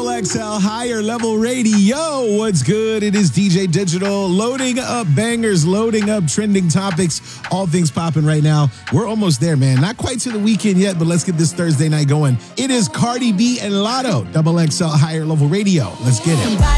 XL Higher Level Radio. What's good? It is DJ Digital loading up bangers, loading up trending topics, all things popping right now. We're almost there, man. Not quite to the weekend yet, but let's get this Thursday night going. It is Cardi B and Latto, XXL Higher Level Radio. Let's get it.